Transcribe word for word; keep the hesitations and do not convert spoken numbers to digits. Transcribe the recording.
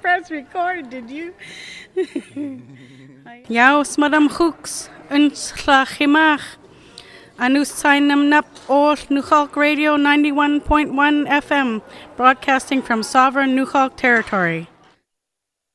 press record, did you? Yaus Madam Hooks, Unslachimach. Anus Sainam Nap Ol Nuchalk Radio ninety-one point one F M, broadcasting from sovereign Nuchalk territory.